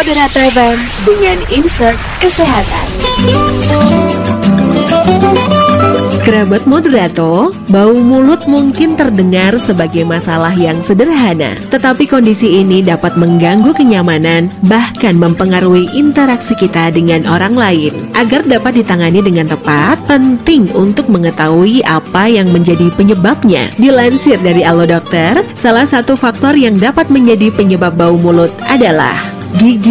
Moderator Van dengan insert kesehatan. Kerabat moderator, bau mulut mungkin terdengar sebagai masalah yang sederhana, tetapi kondisi ini dapat mengganggu kenyamanan, bahkan mempengaruhi interaksi kita dengan orang lain. Agar dapat ditangani dengan tepat, penting untuk mengetahui apa yang menjadi penyebabnya. Dilansir dari Allo Dokter, salah satu faktor yang dapat menjadi penyebab bau mulut adalah gigi